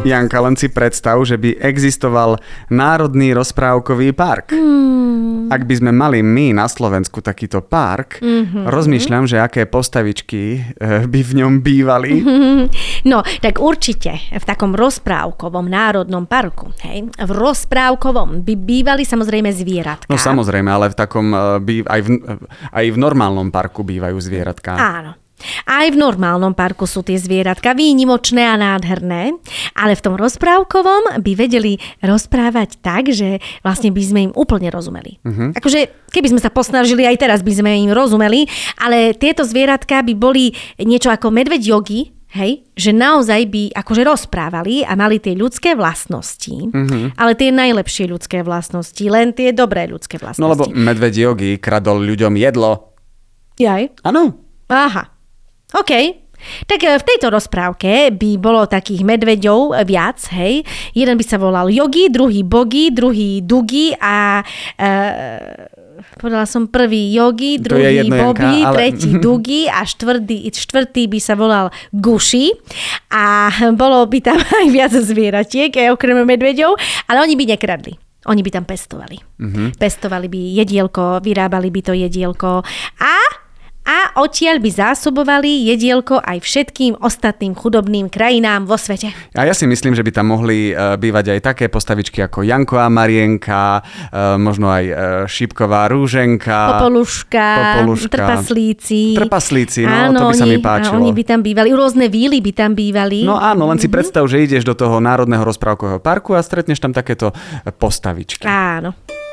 Janka, len si predstav, že by existoval Národný rozprávkový park. Ak by sme mali my na Slovensku takýto park, rozmýšľam, že aké postavičky by v ňom bývali. No, tak určite v takom rozprávkovom národnom parku, hej, v rozprávkovom by bývali samozrejme zvieratka. No samozrejme, ale v takom aj v normálnom parku bývajú zvieratka. Áno. Aj v normálnom parku sú tie zvieratka výnimočné a nádherné, ale v tom rozprávkovom by vedeli rozprávať tak, že vlastne by sme im úplne rozumeli. Akože keby sme sa posnažili, aj teraz by sme im rozumeli, ale tieto zvieratka by boli niečo ako medveď jogi, hej, že naozaj by akože rozprávali a mali tie ľudské vlastnosti, ale tie najlepšie ľudské vlastnosti, len tie dobré ľudské vlastnosti. No lebo medveď jogi kradol ľuďom jedlo. Jaj? Áno. Aha. OK. Tak v tejto rozprávke by bolo takých medveďov viac, hej. Jeden by sa volal Jogi, druhý Bogi, druhý Dugi a povedala som prvý Jogi, druhý Bobi, tretí Dugi a štvrtý by sa volal Guši a bolo by tam aj viac zvieratiek, aj okrem medveďov, ale oni by nekradli. Oni by tam pestovali. Pestovali by jedielko, vyrábali by to jedielko a odtiaľ by zásobovali jedielko aj všetkým ostatným chudobným krajinám vo svete. A ja si myslím, že by tam mohli bývať aj také postavičky ako Janko a Marienka, možno aj Šípková Rúženka, Popoluška, Trpaslíci. No áno, to by sa mi páčilo. Oni by tam bývali, rôzne víly by tam bývali. No áno, len si predstav, že ideš do toho Národného rozprávkového parku a stretneš tam takéto postavičky. Áno.